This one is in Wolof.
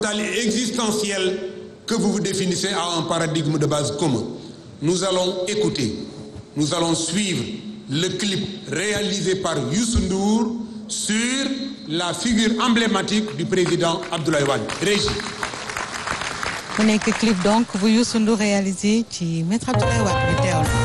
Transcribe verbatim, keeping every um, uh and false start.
existentiel que vous vous définissez à un paradigme de base commun. Nous allons écouter, nous allons suivre le clip réalisé par Youssou Ndour sur la figure emblématique du président Abdoulaye Wade. Régie. mu nekk clip donc bu Youssou Ndour réalisé ci Maître Abdoulaye Wade bi teewlu.